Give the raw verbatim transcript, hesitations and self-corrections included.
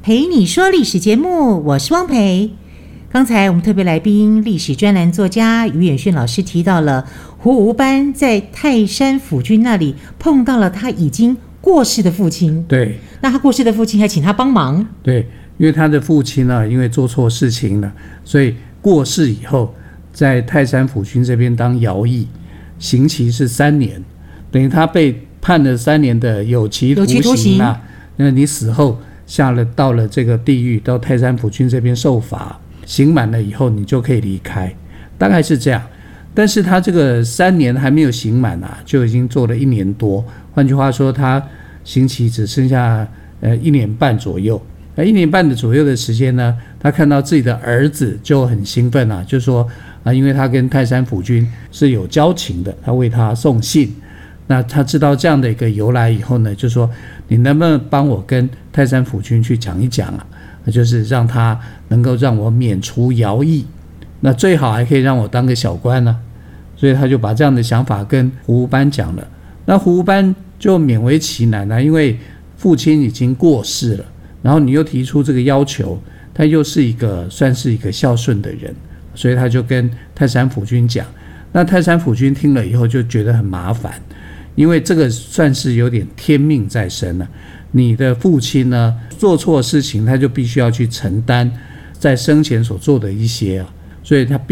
陪你说历史节目，我是汪培。刚才我们特别来宾历史专栏作家于远逊老师提到了胡无班在泰山府君那里碰到了他已经过世的父亲。 对， 那他过世的父亲还请他帮忙。 对，因为他的父亲呢，因为做错事情了，所以过世以后，在泰山府君这边当徭役，刑期是三年，等于他被判了三年的有期徒刑啊。那你死后下了到了这个地狱，到泰山府君这边受罚，刑满了以后，你就可以离开，大概是这样。但是他这个三年还没有刑满啊，就已经做了一年多。换句话说，他刑期只剩下呃一年半左右。那一年半的左右的时间呢，他看到自己的儿子就很兴奋啊，就说啊，因为他跟泰山府君是有交情的，他为他送信。那他知道这样的一个由来以后呢，就说你能不能帮我跟泰山府君去讲一讲啊？那就是让他能够让我免除徭役，那最好还可以让我当个小官呢、啊。所以他就把这样的想法跟胡无班讲了。那胡无班就勉为其难啊，因为父亲已经过世了，然后你又提出这个要求，他又是一个算是一个孝顺的人，所以他就跟泰山府君讲。那泰山府君听了以后就觉得很麻烦，因为这个算是有点天命在身了、啊。你的父亲呢做错事情，他就必须要去承担在生前所做的一些啊，所以他必